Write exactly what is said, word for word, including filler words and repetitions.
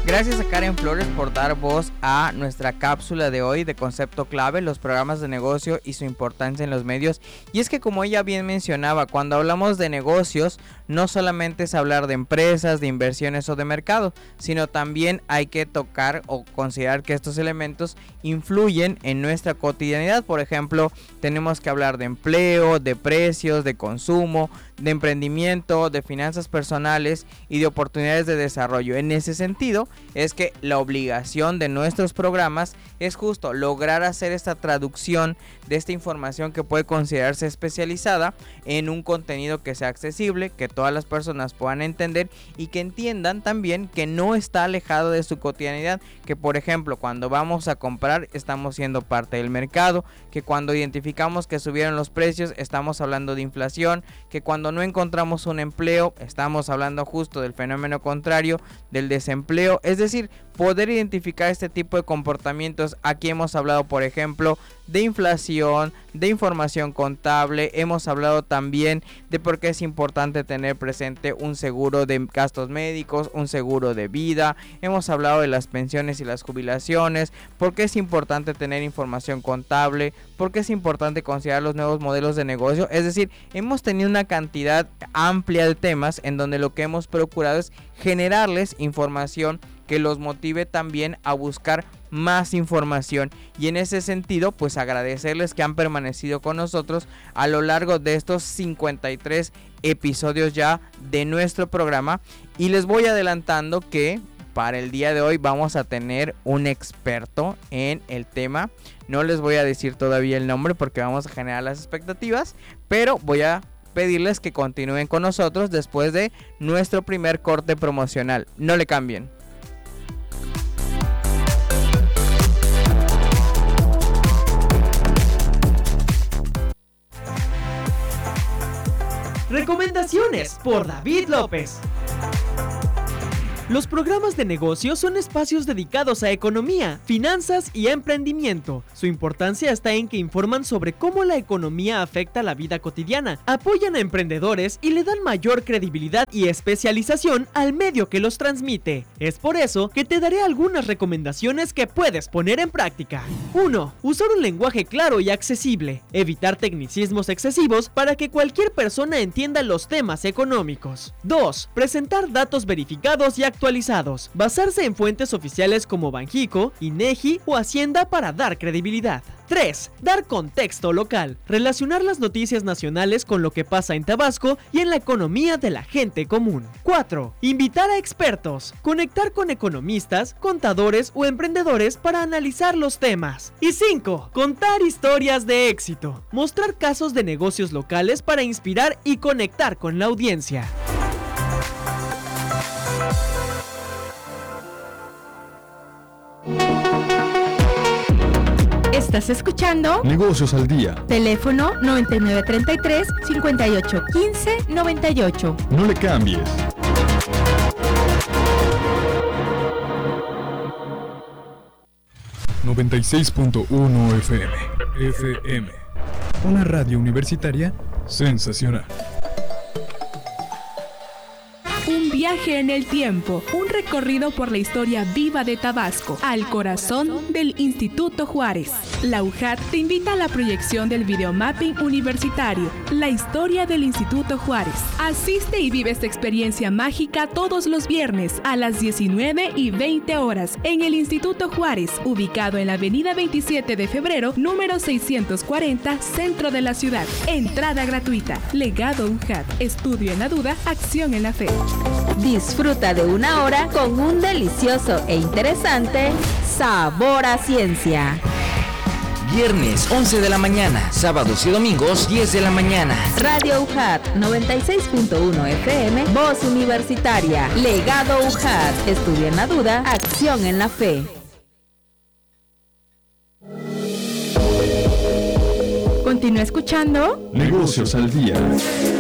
Gracias a Karen Flores por dar voz a nuestra cápsula de hoy de concepto clave, los programas de negocio y su importancia en los medios. Y es que, como ella bien mencionaba, cuando hablamos de negocios, no solamente es hablar de empresas, de inversiones o de mercado, sino también hay que tocar o considerar que estos elementos influyen en nuestra cotidianidad. Por ejemplo, tenemos que hablar de empleo, de precios, de consumo, de emprendimiento, de finanzas personales y de oportunidades de desarrollo. En ese sentido, es que la obligación de nuestros programas es justo lograr hacer esta traducción de esta información que puede considerarse especializada en un contenido que sea accesible, que todas las personas puedan entender y que entiendan también que no está alejado de su cotidianidad, que por ejemplo cuando vamos a comprar estamos siendo parte del mercado, que cuando identificamos que subieron los precios estamos hablando de inflación, que cuando no encontramos un empleo estamos hablando justo del fenómeno contrario, del desempleo. Es decir, poder identificar este tipo de comportamientos. Aquí hemos hablado, por ejemplo, de inflación, de información contable. Hemos hablado también de por qué es importante tener presente un seguro de gastos médicos, un seguro de vida. Hemos hablado de las pensiones y las jubilaciones, por qué es importante tener información contable, por qué es importante considerar los nuevos modelos de negocio. Es decir, hemos tenido una cantidad amplia de temas en donde lo que hemos procurado es generarles información que los motive también a buscar más información, y en ese sentido pues agradecerles que han permanecido con nosotros a lo largo de estos cincuenta y tres episodios ya de nuestro programa. Y les voy adelantando que para el día de hoy vamos a tener un experto en el tema. No les voy a decir todavía el nombre porque vamos a generar las expectativas, pero voy a pedirles que continúen con nosotros después de nuestro primer corte promocional. No le cambien. Recomendaciones por David López. Los programas de negocio son espacios dedicados a economía, finanzas y emprendimiento. Su importancia está en que informan sobre cómo la economía afecta la vida cotidiana, apoyan a emprendedores y le dan mayor credibilidad y especialización al medio que los transmite. Es por eso que te daré algunas recomendaciones que puedes poner en práctica. uno. Usar un lenguaje claro y accesible. Evitar tecnicismos excesivos para que cualquier persona entienda los temas económicos. dos. Presentar datos verificados y actualizados. actualizados. Basarse en fuentes oficiales como Banxico, INEGI o Hacienda para dar credibilidad. tres. Dar contexto local. Relacionar las noticias nacionales con lo que pasa en Tabasco y en la economía de la gente común. cuatro. Invitar a expertos. Conectar con economistas, contadores o emprendedores para analizar los temas. Y cinco. Contar historias de éxito. Mostrar casos de negocios locales para inspirar y conectar con la audiencia. Estás escuchando Negocios al Día. Teléfono noventa y nueve treinta y tres, cincuenta y ocho quince, noventa y ocho. No le cambies. noventa y seis punto uno F M. F M. Una radio universitaria sensacional. Un viaje en el tiempo, un recorrido por la historia viva de Tabasco, al corazón del Instituto Juárez. La U J A T te invita a la proyección del videomapping universitario, la historia del Instituto Juárez. Asiste y vive esta experiencia mágica todos los viernes a las diecinueve y veinte horas en el Instituto Juárez, ubicado en la avenida veintisiete de febrero, número seiscientos cuarenta, centro de la ciudad. Entrada gratuita. Legado U J A T. Estudio en la duda, acción en la fe. Disfruta de una hora con un delicioso e interesante sabor a ciencia. Viernes once de la mañana, sábados y domingos diez de la mañana. Radio U J A T noventa y seis punto uno F M, Voz Universitaria. Legado U J A T. Estudia en la duda, acción en la fe. Continúa escuchando Negocios al Día.